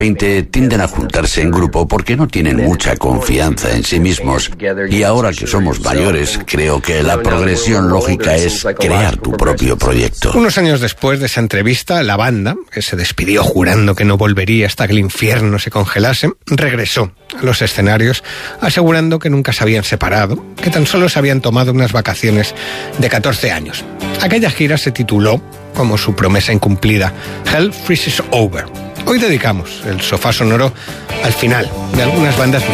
20 tienden a juntarse en grupo porque no tienen mucha confianza en sí mismos, y ahora que somos mayores, creo que la progresión lógica es crear tu propio proyecto. Unos años después de esa entrevista, la banda, que se despidió jurando que no volvería hasta que el infierno se congelase, regresó a los escenarios asegurando que nunca se habían separado, que tan solo se habían tomado unas vacaciones de 14 años. Aquella gira se tituló, como su promesa incumplida, Hell Freezes Over. Hoy dedicamos el sofá sonoro al final de algunas bandas